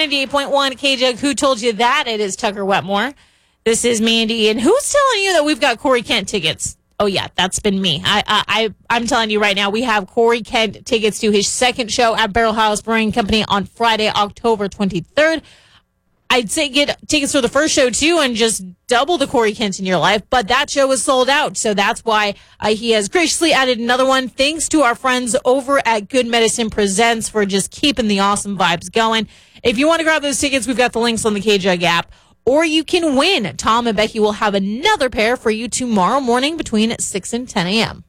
98.1 KJug. Who told you that? It is Tucker Wetmore. This is Mandy. And who's telling you that we've got Corey Kent tickets? Oh, yeah, that's been me. I'm telling you right now, we have Corey Kent tickets to his second show at Barrel House Brewing Company on Friday, October 23rd. I'd say get tickets for the first show, too, and just double the Corey Kent in your life. But that show is sold out, so that's why he has graciously added another one. Thanks to our friends over at Good Medicine Presents for just keeping the awesome vibes going. If you want to grab those tickets, we've got the links on the KJug app. Or you can win. Tom and Becky will have another pair for you tomorrow morning between 6 and 10 a.m.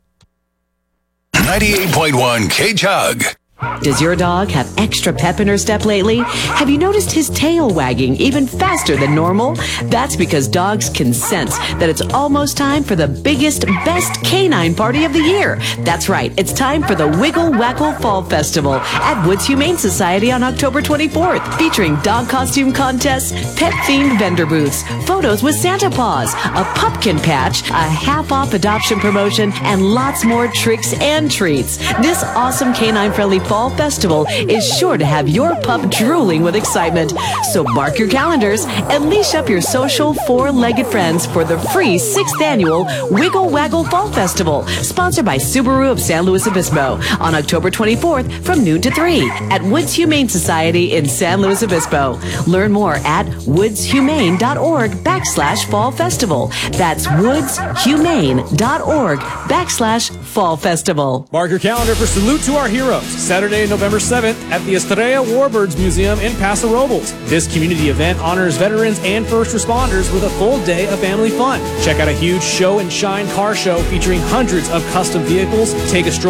98.1 KJug. Does your dog have extra pep in her step lately? Have you noticed his tail wagging even faster than normal? That's because dogs can sense that it's almost time for the biggest, best canine party of the year. That's right. It's time for the Wiggle Waggle Fall Festival at Woods Humane Society on October 24th, featuring dog costume contests, pet-themed vendor booths, photos with Santa Paws, a pumpkin patch, a half-off adoption promotion, and lots more tricks and treats. This awesome canine-friendly Fall Festival is sure to have your pup drooling with excitement. So mark your calendars and leash up your social four-legged friends for the free 6th annual Wiggle Waggle Fall Festival, sponsored by Subaru of San Luis Obispo, on October 24th from noon to 3 at Woods Humane Society in San Luis Obispo. Learn more at woodshumane.org/Fall Festival. That's woodshumane.org/Fall Festival. Mark your calendar for Salute to Our Heroes, Saturday, November 7th at the Estrella Warbirds Museum in Paso Robles. This community event honors veterans and first responders with a full day of family fun. Check out a huge show and shine car show featuring hundreds of custom vehicles. Take a stroll